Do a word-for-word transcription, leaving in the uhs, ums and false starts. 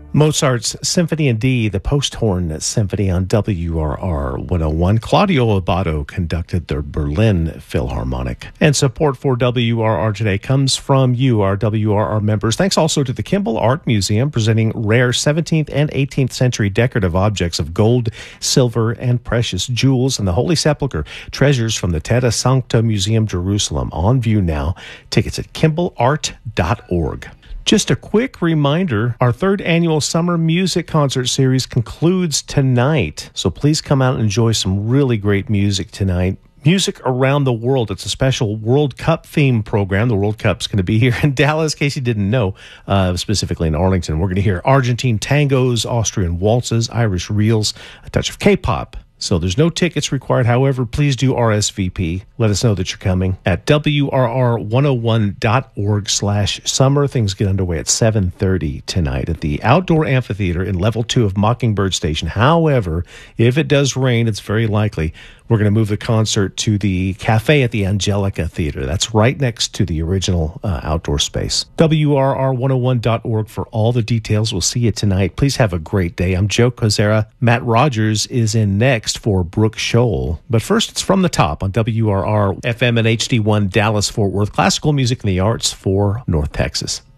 Mozart's Symphony in D, the Posthorn Symphony on W R R one oh one. Claudio Abbado conducted the Berlin Philharmonic. And support for W R R today comes from you, our W R R members. Thanks also to the Kimball Art Museum, presenting rare seventeenth and eighteenth century decorative objects of gold, silver, and precious jewels, and the Holy Sepulchre, treasures from the Terra Sancta Museum, Jerusalem. On view now. Tickets at kimball art dot org. Just a quick reminder, our third annual Summer Music Concert Series concludes tonight. So please come out and enjoy some really great music tonight. Music around the world. It's a special World Cup theme program. The World Cup's going to be here in Dallas, in case you didn't know, uh, specifically in Arlington. We're going to hear Argentine tangos, Austrian waltzes, Irish reels, a touch of K-pop. So there's no tickets required. However, please do R S V P. Let us know that you're coming at W R R one oh one dot org slash summer. Things get underway at seven thirty tonight at the Outdoor Amphitheater in Level two of Mockingbird Station. However, if it does rain, it's very likely we're going to move the concert to the cafe at the Angelica Theater. That's right next to the original uh, outdoor space. W R R one oh one dot org for all the details. We'll see you tonight. Please have a great day. I'm Joe Kozera. Matt Rogers is in next for Brooke Scholl. But first, it's From the Top on W R R F M and H D one Dallas-Fort Worth. Classical music and the arts for North Texas.